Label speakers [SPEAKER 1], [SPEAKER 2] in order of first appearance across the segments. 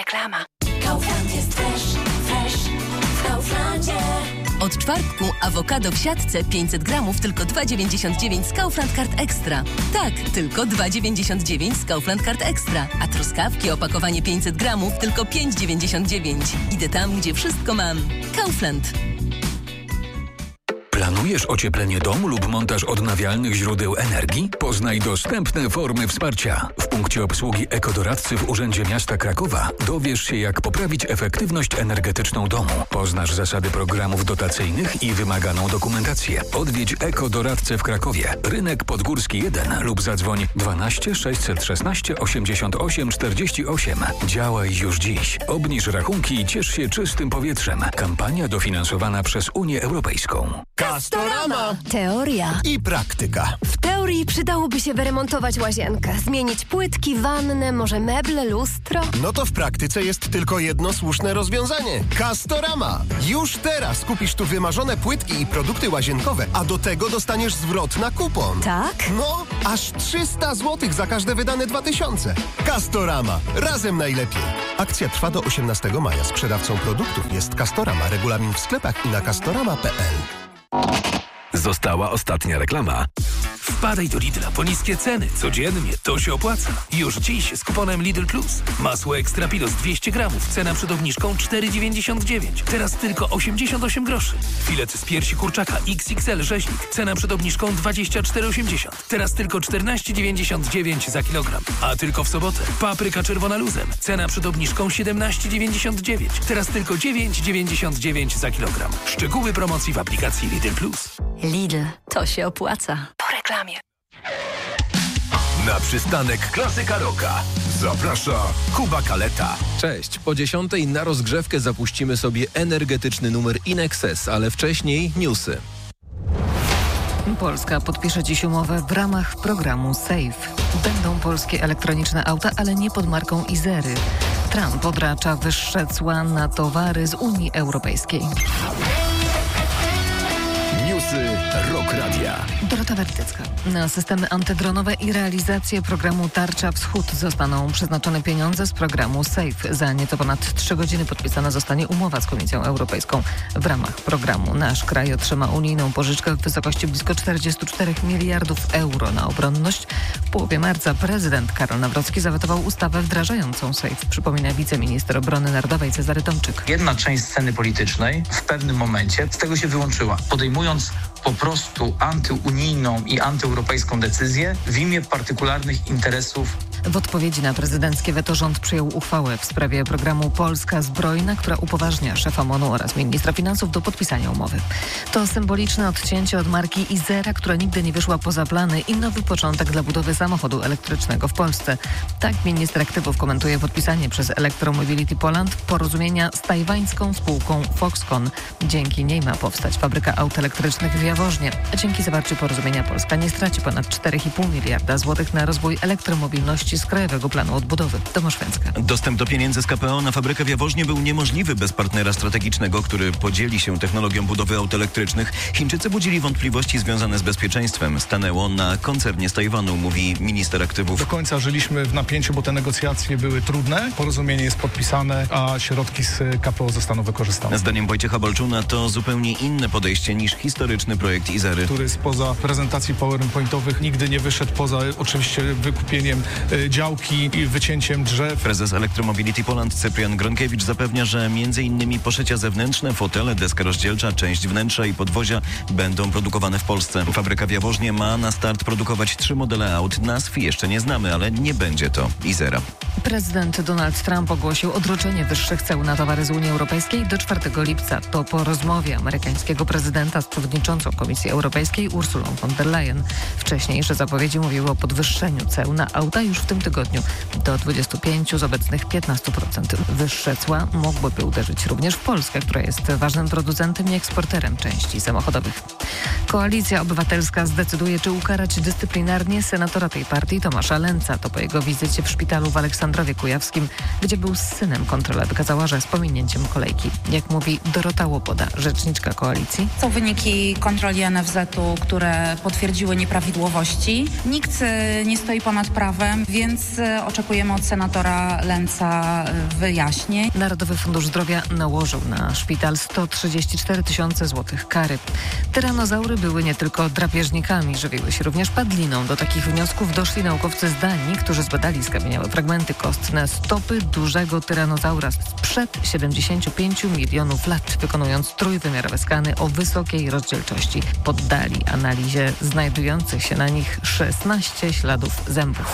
[SPEAKER 1] Reklama.
[SPEAKER 2] Kaufland jest fresh w Kauflandzie.
[SPEAKER 1] Od czwartku awokado w siatce 500 gramów tylko 2,99 z Kaufland Card Extra. Tak, tylko 2,99 z Kaufland Card Extra. A truskawki opakowanie 500 gramów tylko 5,99. Idę tam, gdzie wszystko mam. Kaufland.
[SPEAKER 3] Planujesz ocieplenie domu lub montaż odnawialnych źródeł energii? Poznaj dostępne formy wsparcia. W punkcie obsługi ekodoradcy w Urzędzie Miasta Krakowa dowiesz się, jak poprawić efektywność energetyczną domu. Poznasz zasady programów dotacyjnych i wymaganą dokumentację. Odwiedź ekodoradcę w Krakowie, Rynek Podgórski 1 lub zadzwoń 12 616 88 48. Działaj już dziś. Obniż rachunki i ciesz się czystym powietrzem. Kampania dofinansowana przez Unię Europejską.
[SPEAKER 4] Castorama!
[SPEAKER 5] Teoria
[SPEAKER 4] I praktyka.
[SPEAKER 5] W teorii przydałoby się wyremontować łazienkę, zmienić płytki, wannę, może meble, lustro.
[SPEAKER 4] No to w praktyce jest tylko jedno słuszne rozwiązanie. Castorama! Już teraz kupisz tu wymarzone płytki i produkty łazienkowe, a do tego dostaniesz zwrot na kupon.
[SPEAKER 5] Tak?
[SPEAKER 4] No, aż 300 zł za każde wydane 2000. Castorama. Razem najlepiej. Akcja trwa do 18 maja. Sprzedawcą produktów jest Castorama. Regulamin w sklepach i na castorama.pl.
[SPEAKER 6] Została ostatnia reklama. Wpadaj do Lidla po niskie ceny. Codziennie to się opłaca. Już dziś z kuponem Lidl Plus. Masło Extra Pilos 200 gramów. Cena przed obniżką 4,99. Teraz tylko 88 groszy. Filet z piersi kurczaka XXL rzeźnik. Cena przed obniżką 24,80. Teraz tylko 14,99 za kilogram. A tylko w sobotę. Papryka czerwona luzem. Cena przed obniżką 17,99. Teraz tylko 9,99 za kilogram. Szczegóły promocji w aplikacji Lidl Plus.
[SPEAKER 1] Lidl, to się opłaca. Po reklamie.
[SPEAKER 6] Na przystanek Klasyka Rocka zaprasza Kuba Kaleta.
[SPEAKER 7] Cześć, po 10 na rozgrzewkę zapuścimy sobie energetyczny numer In Excess, ale wcześniej newsy.
[SPEAKER 8] Polska podpisze dziś umowę w ramach programu SAFE. Będą polskie elektroniczne auta, ale nie pod marką Izery. Trump odracza wyższe cła na towary z Unii Europejskiej.
[SPEAKER 6] Newsy Rock Radia.
[SPEAKER 8] Dorota Wertycka. Na systemy antydronowe i realizację programu Tarcza Wschód zostaną przeznaczone pieniądze z programu SAFE. Za nieco ponad 3 godziny podpisana zostanie umowa z Komisją Europejską. W ramach programu nasz kraj otrzyma unijną pożyczkę w wysokości blisko 44 miliardów euro na obronność. W połowie marca prezydent Karol Nawrocki zawetował ustawę wdrażającą SAFE, przypomina wiceminister obrony narodowej Cezary Tomczyk.
[SPEAKER 9] Jedna część sceny politycznej w pewnym momencie z tego się wyłączyła, podejmując po prostu antyunijną i antyeuropejską decyzję w imię partykularnych interesów.
[SPEAKER 8] W odpowiedzi na prezydenckie weto rząd przyjął uchwałę w sprawie programu Polska Zbrojna, która upoważnia szefa MON-u oraz ministra finansów do podpisania umowy. To symboliczne odcięcie od marki Izera, która nigdy nie wyszła poza plany i nowy początek dla budowy samochodu elektrycznego w Polsce. Tak minister aktywów komentuje podpisanie przez Electromobility Poland porozumienia z tajwańską spółką Foxconn. Dzięki niej ma powstać fabryka aut elektrycznych w Jaworznie. Dzięki zawarciu porozumienia Polska nie straci ponad 4,5 miliarda złotych na rozwój elektromobilności z Krajowego Planu Odbudowy. Tomasz Węcka.
[SPEAKER 10] Dostęp do pieniędzy z KPO na fabrykę w Jaworznie był niemożliwy bez partnera strategicznego, który podzieli się technologią budowy aut elektrycznych. Chińczycy budzili wątpliwości związane z bezpieczeństwem. Stanęło na koncernie z Tajwanu, mówi minister aktywów.
[SPEAKER 11] Do końca żyliśmy w napięciu, bo te negocjacje były trudne. Porozumienie jest podpisane, a środki z KPO zostaną wykorzystane.
[SPEAKER 10] Zdaniem Wojciecha Bolczuna to zupełnie inne podejście niż historyczny projekt Izery,
[SPEAKER 11] który spoza prezentacji PowerPointowych nigdy nie wyszedł poza oczywiście wykupieniem działki i wycięciem drzew.
[SPEAKER 10] Prezes Electromobility Poland Cyprian Gronkiewicz zapewnia, że m.in. poszycia zewnętrzne, fotele, deska rozdzielcza, część wnętrza i podwozia będą produkowane w Polsce. Fabryka w Jaworznie ma na start produkować 3 modele aut. Nazw jeszcze nie znamy, ale nie będzie to Izera.
[SPEAKER 8] Prezydent Donald Trump ogłosił odroczenie wyższych ceł na towary z Unii Europejskiej do 4 lipca. To po rozmowie amerykańskiego prezydenta z przewodniczącą Komisji Europejskiej Ursulą von der Leyen. Wcześniejsze zapowiedzi mówiły o podwyższeniu ceł na auta już w tym tygodniu do 25 z obecnych 15%. Wyższe cła mogłyby uderzyć również w Polskę, która jest ważnym producentem i eksporterem części samochodowych. Koalicja Obywatelska zdecyduje, czy ukarać dyscyplinarnie senatora tej partii Tomasza Lęca. To po jego wizycie w szpitalu w Aleksandrowie Kujawskim, gdzie był z synem. Kontrola wykazała, że z pominięciem kolejki. Jak mówi Dorota Łoboda, rzeczniczka koalicji.
[SPEAKER 12] Są wyniki kontroli NFZ-u, które potwierdziły nieprawidłowości. Nikt nie stoi ponad prawem. więc oczekujemy od senatora Lęca wyjaśnień.
[SPEAKER 8] Narodowy Fundusz Zdrowia nałożył na szpital 134 000 złotych kary. Tyranozaury były nie tylko drapieżnikami, żywiły się również padliną. Do takich wniosków doszli naukowcy z Danii, którzy zbadali skamieniałe fragmenty kostne stopy dużego tyranozaura sprzed 75 milionów lat, wykonując trójwymiarowe skany o wysokiej rozdzielczości. Poddali analizie znajdujących się na nich 16 śladów zębów.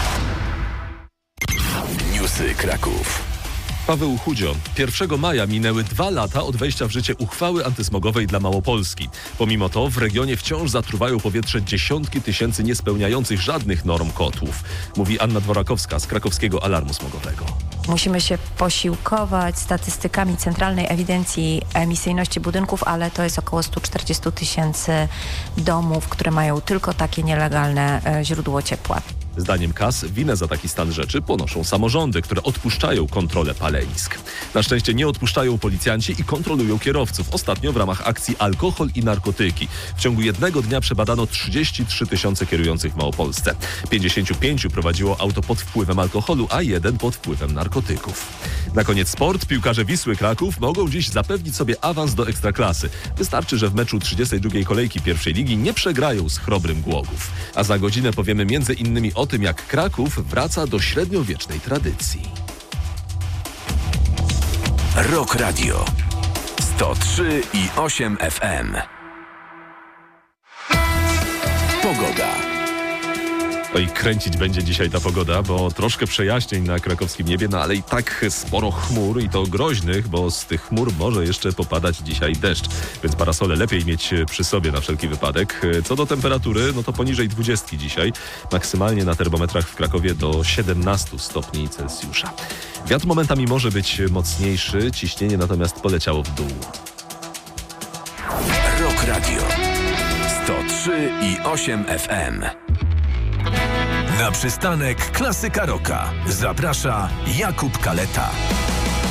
[SPEAKER 13] Newsy Kraków.
[SPEAKER 14] Paweł Chudzio. 1 maja minęły 2 lata od wejścia w życie uchwały antysmogowej dla Małopolski. Pomimo to w regionie wciąż zatruwają powietrze dziesiątki tysięcy niespełniających żadnych norm kotłów. Mówi Anna Dworakowska z Krakowskiego Alarmu Smogowego.
[SPEAKER 15] Musimy się posiłkować statystykami Centralnej Ewidencji Emisyjności Budynków, ale to jest około 140 000 domów, które mają tylko takie nielegalne źródło ciepła.
[SPEAKER 14] Zdaniem KAS winę za taki stan rzeczy ponoszą samorządy, które odpuszczają kontrolę palenisk. Na szczęście nie odpuszczają policjanci i kontrolują kierowców. Ostatnio w ramach akcji Alkohol i narkotyki w ciągu jednego dnia przebadano 33 000 kierujących w Małopolsce. 55 prowadziło auto pod wpływem alkoholu, a 1 pod wpływem narkotyków. Na koniec sport. Piłkarze Wisły Kraków mogą dziś zapewnić sobie awans do Ekstraklasy. Wystarczy, że w meczu 32. kolejki pierwszej ligi nie przegrają z Chrobrym Głogów. A za godzinę powiemy m.in. o tym, jak Kraków wraca do średniowiecznej tradycji.
[SPEAKER 13] Rock Radio 103,8 FM. Pogoda.
[SPEAKER 14] Oj, kręcić będzie dzisiaj ta pogoda, bo troszkę przejaśnień na krakowskim niebie, no ale i tak sporo chmur i to groźnych, bo z tych chmur może jeszcze popadać dzisiaj deszcz, więc parasole lepiej mieć przy sobie na wszelki wypadek. Co do temperatury, no to poniżej 20 dzisiaj, maksymalnie na termometrach w Krakowie do 17 stopni Celsjusza. Wiatr momentami może być mocniejszy, ciśnienie natomiast poleciało w dół.
[SPEAKER 13] Rock Radio 103,8 FM. Na przystanek Klasyka Rocka zaprasza Jakub Kaleta.